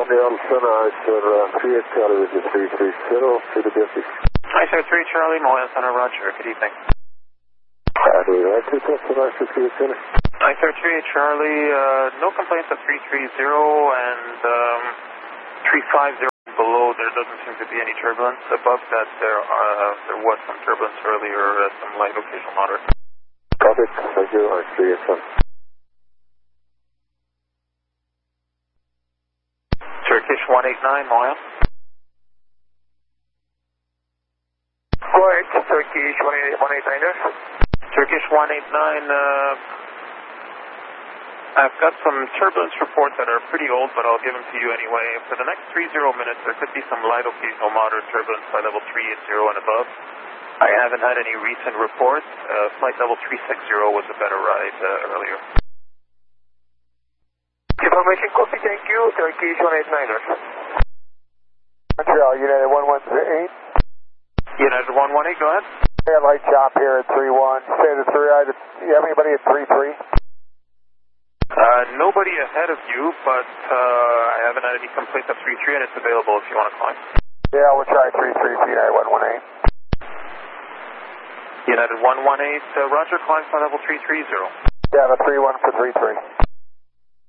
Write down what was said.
Charlie Alpha, ICER 38 Charlie with the 330, to the British. ICER 3 Charlie, Moya Center, Roger, good evening. Howdy, ICER 3 Center. ICER 3 Charlie, no complaints at 330 and 350 below. There doesn't seem to be any turbulence. Above that, there was some turbulence earlier, some light occasional moderate. Copy, thank you, ICER 3. Turkish 189, Moya. Go ahead, Turkish 189 there. Turkish 189, I've got some turbulence reports that are pretty old, but I'll give them to you anyway. For the next 30 minutes, there could be some light occasional moderate turbulence by level 380 and above. I haven't had any recent reports. Flight level 360 was a better ride earlier. Information copy, thank you. Turkish 189er. Montreal, United 118. United 118, go ahead. Yeah, light chop here at 31. Say the 3I, you have anybody at 33? Nobody ahead of you, but I haven't had any complaints at 33 and it's available if you want to climb. Yeah, we'll try 33 for United 118. United 118, Roger, climb for level 330. Yeah, the 31 for 33.